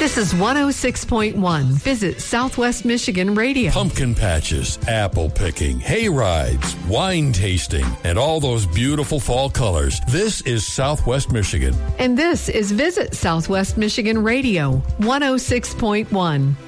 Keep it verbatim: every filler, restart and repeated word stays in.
This is one oh six point one. Visit Southwest Michigan Radio. Pumpkin patches, apple picking, hay rides, wine tasting, and all those beautiful fall colors. This is Southwest Michigan. And this is Visit Southwest Michigan Radio, one oh six point one.